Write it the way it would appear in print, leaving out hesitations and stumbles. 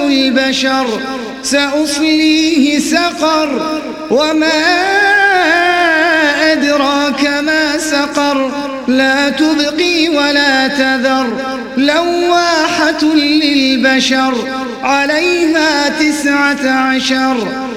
البشر سأصليه سقر وما أدراك ما سقر لا تبقي ولا تذر لواحة للبشر عليها 19